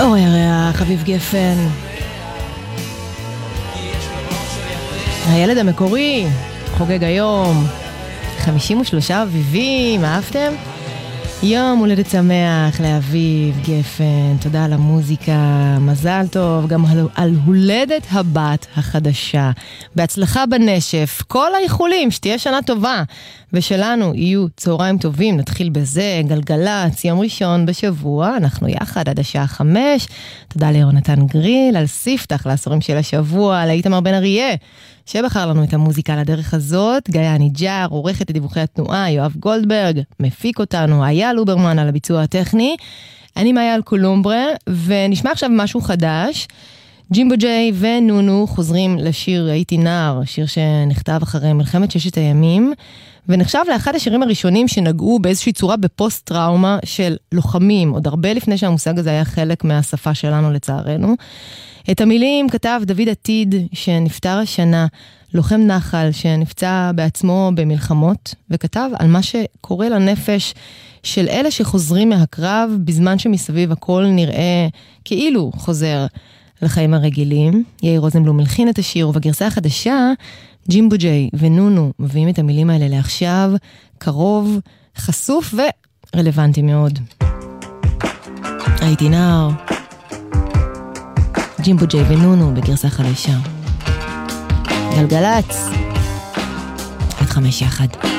אור ירח, אביב גפן, הילד המקורי, חוגג היום 53 אביבים, אהבתם? יום הולדת שמח לאביב גפן, תודה על המוזיקה, מזל טוב, גם על הולדת הבת החדשה, בהצלחה בנשף, כל האיחולים, שתהיה שנה טובה, ושלנו יהיו צהריים טובים, נתחיל בזה, גלגלץ, יום ראשון בשבוע, אנחנו יחד עד השעה 5, תודה ליונתן גריל, על ספתח לעשורים של השבוע, לאיתמר בן אריה, שבחר לנו את המוזיקה לדרך הזאת, גיא ניג'אר, עורכת את דיווחי התנועה, יואב גולדברג, מפיק אותנו, אייל לוברמן על הביצוע הטכני, אני מאייל קולומברה, ונשמע עכשיו משהו חדש, ג'ימבו ג'יי ונונו חוזרים לשיר הייתי נער, שיר שנכתב אחרי מלחמת ששת הימים, ונחשב לאחד השירים הראשונים שנגעו באיזושהי צורה בפוסט טראומה של לוחמים, עוד הרבה לפני שהמושג הזה היה חלק מהשפה שלנו לצערנו. את המילים כתב דוד עתיד שנפטר השנה, לוחם נחל שנפצע בעצמו במלחמות, וכתב על מה שקורה לנפש של אלה שחוזרים מהקרב בזמן שמסביב הכל נראה כאילו חוזר לחיים הרגילים. יאיר רוזנבלום מלחין את השיר, ובגרסה החדשה ג'ימבו ג'יי ונונו מביאים את המילים האלה לעכשיו, קרוב, חשוף ורלוונטי מאוד. הייתי נער, ג'ימבו ג'יי ונונו בגרסה חדשה. גלגלץ, עד 5 יחד.